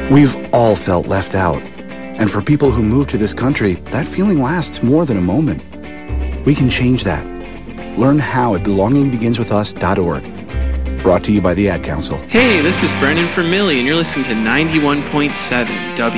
We've all felt left out. And for people who move to this country, that feeling lasts more than a moment. We can change that. Learn how at belongingbeginswithus.org. Brought to you by the Ad Council. Hey, this is Brendan from Millie, and you're listening to 91.7